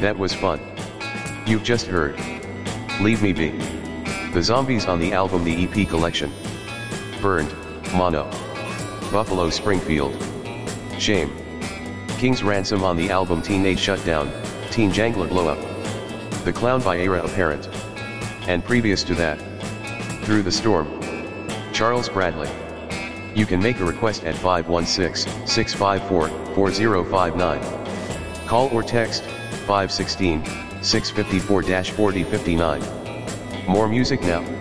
That was fun. You've just heard Leave Me Be. The Zombies on the album The EP Collection. Burned, Mono. Buffalo Springfield. Shame. King's Ransom on the album Teenage Shutdown, Teen Jangler Blow Up. The Clown by Heir Apparent. And previous to that, Through the Storm. Charles Bradley. You can make a request at 516-654-4059. Call or text 516-654-4059. More music now.